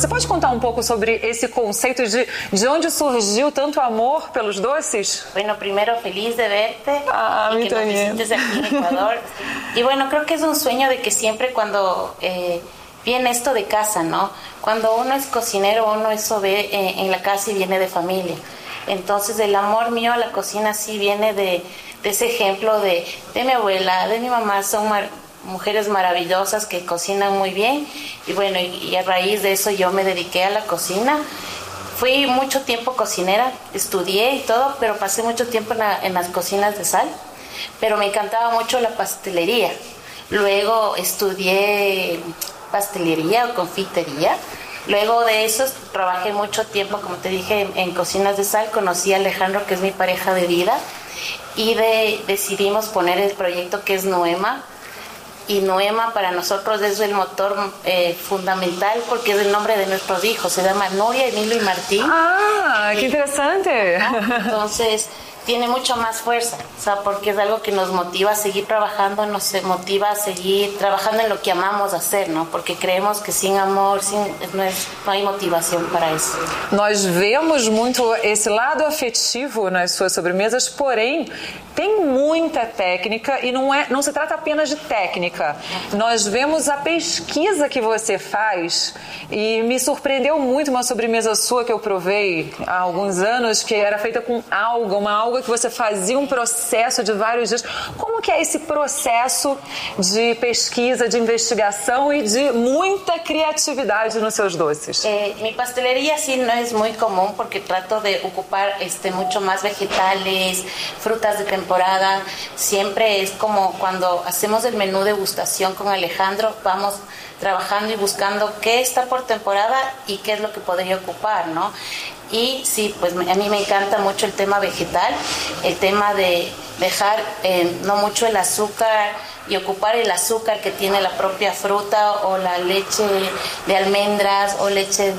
Você pode contar um pouco sobre esse conceito de onde surgiu tanto amor pelos doces? Bueno, primero feliz de verte y que nos visites aquí en Ecuador. Y bueno, creo que es un sueño de que siempre cuando viene esto de casa, ¿no? Cuando uno es cocinero, uno eso ve en la casa y viene de familia. Entonces el amor mío a la cocina sí viene de ese ejemplo de mi abuela, de mi mamá. Son mujeres maravillosas que cocinan muy bien y bueno, y a raíz de eso yo me dediqué a la cocina. Fui mucho tiempo cocinera, estudié y todo, pero pasé mucho tiempo en las cocinas de sal, pero me encantaba mucho la pastelería. Luego estudié pastelería o confitería. Luego de eso trabajé mucho tiempo, como te dije, en cocinas de sal. Conocí a Alejandro, que es mi pareja de vida, y decidimos poner el proyecto que es Noema. Y Noema para nosotros es el motor fundamental porque es el nombre de nuestros hijos. Se llama Nuria, Emilio y Martín. Ah, qué interesante. Entonces tiene mucho más fuerza, o sea, porque es algo que nos motiva a seguir trabajando, nos motiva a seguir trabajando en lo que amamos hacer, ¿no? Porque creemos que sin amor no hay motivación para isso. Nós vemos muito esse lado afetivo nas suas sobremesas, porém tem muita técnica e não se trata apenas de técnica. Nós vemos a pesquisa que você faz e me surpreendeu muito uma sobremesa sua que eu provei há alguns anos, que era feita com alga, uma alga que você fazia um processo de vários dias. Como que é esse processo de pesquisa, de investigação e de muita criatividade nos seus doces? Mi pastelería sí no es muy común porque trato de ocupar mucho más vegetales, frutas de temporada. Siempre es como cuando hacemos el menú degustación con Alejandro, vamos trabajando y buscando qué está por temporada y qué es lo que podría ocupar, ¿no? Y sí, pues a mí me encanta mucho el tema vegetal, el tema de dejar no mucho el azúcar y ocupar el azúcar que tiene la propia fruta o la leche de almendras o leche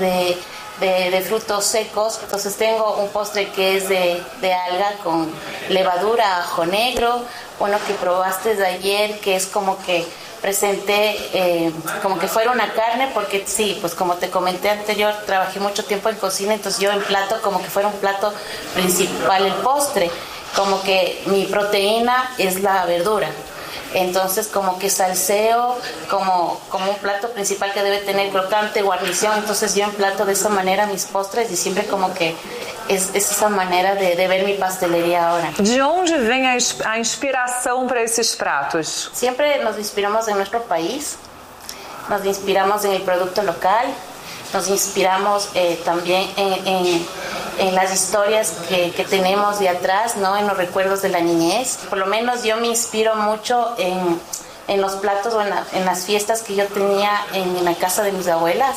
de frutos secos. Entonces tengo un postre que es de alga con levadura, ajo negro, uno que probaste de ayer que es como que presenté como que fuera una carne, porque sí, pues como te comenté anterior, trabajé mucho tiempo en cocina, entonces yo en plato como que fuera un plato principal el postre, como que mi proteína es la verdura. Entonces como que salseo como un plato principal que debe tener crocante, guarnición. Entonces yo emplato de esa manera mis postres y siempre como que es esa manera de ver mi pastelería ahora. De onde vem a inspiração para esses pratos? Siempre nos inspiramos en nuestro país, nos inspiramos en el producto local, nos inspiramos también en las historias que tenemos de atrás, ¿no? En los recuerdos de la niñez. Por lo menos yo me inspiro mucho en los platos o en las fiestas que yo tenía en la casa de mis abuelas.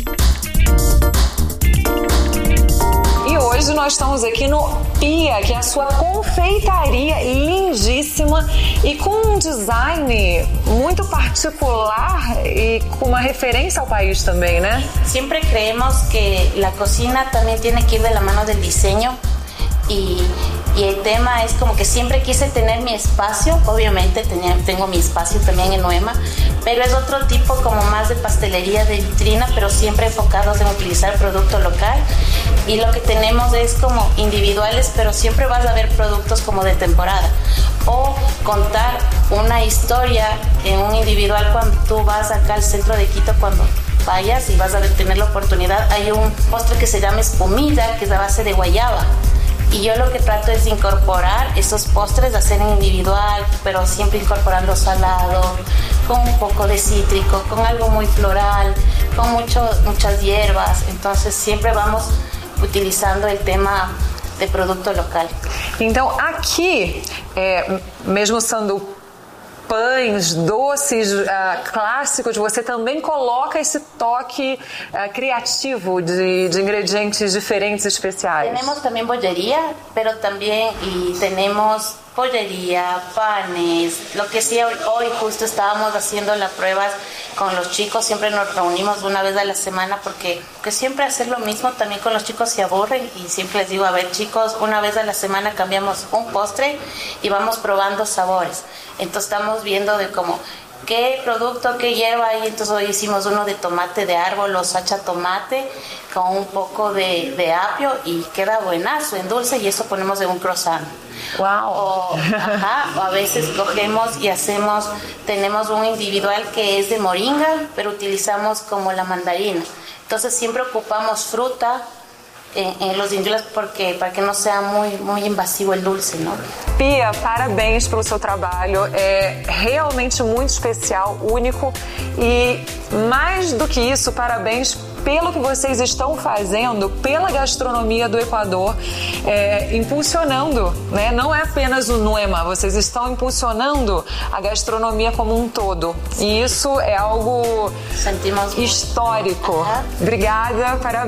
E hoje nós estamos aqui no Pia, que é a sua confeitaria lindíssima e com um design muito particular y con una referencia al país también, ¿no? Siempre creemos que la cocina también tiene que ir de la mano del diseño y el tema es como que siempre quise tener mi espacio, obviamente tengo mi espacio también en Noema, pero es otro tipo como más de pastelería de vitrina, pero siempre enfocados en utilizar producto local, y lo que tenemos es como individuales, pero siempre vas a ver productos como de temporada, o contar una historia en un individual. Cuando tú vas acá al centro de Quito, cuando vayas y vas a tener la oportunidad, hay un postre que se llama espumilla, que es a base de guayaba. Y yo lo que trato es incorporar esos postres, hacer en individual, pero siempre incorporando salado, con un poco de cítrico, con algo muy floral, con muchas hierbas. Entonces siempre vamos utilizando el tema de produto local. Então aqui, mesmo sendo pães, doces clássicos, você também coloca esse toque criativo de ingredientes diferentes, especiais. Tenemos también bollería, pero también tenemos pollería, panes, lo que sí hoy justo estábamos haciendo las pruebas con los chicos. Siempre nos reunimos una vez a la semana porque siempre hacer lo mismo también con los chicos se aburren, y siempre les digo, a ver chicos, una vez a la semana cambiamos un postre y vamos probando sabores. Entonces estamos viendo de cómo qué producto, qué hierba, y entonces hoy hicimos uno de tomate de árbol o sacha tomate con un poco de apio y queda buenazo en dulce, y eso ponemos en un croissant. Wow. O a veces cogemos y tenemos un individual que es de moringa, pero utilizamos como la mandarina. Entonces siempre ocupamos fruta en los individuos para que não seja muito invasivo o dulce, não? Pia, parabéns pelo seu trabalho, é realmente muito especial, único, e mais do que isso, parabéns pelo que vocês estão fazendo pela gastronomia do Equador, impulsionando, né? Não é apenas o Nuema, vocês estão impulsionando a gastronomia como um todo, e isso é algo histórico. Obrigada, parabéns.